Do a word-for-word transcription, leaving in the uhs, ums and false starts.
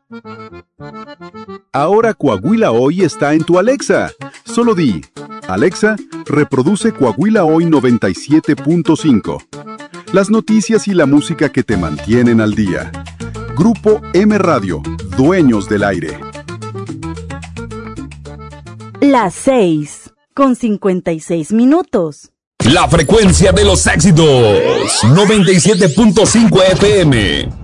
Ahora Coahuila Hoy está en tu Alexa. Solo di, Alexa, reproduce Coahuila Hoy noventa y siete punto cinco. Las noticias y la música que te mantienen al día. Grupo M Radio, dueños del aire. Las seis, con cincuenta y seis minutos. La frecuencia de los éxitos, noventa y siete punto cinco F M.